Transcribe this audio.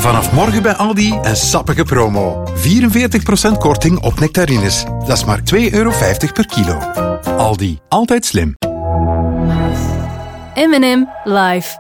Vanaf morgen bij Aldi een sappige promo. 44% korting op nectarines. Dat is maar €2,50 per kilo. Aldi, altijd slim. M&M live.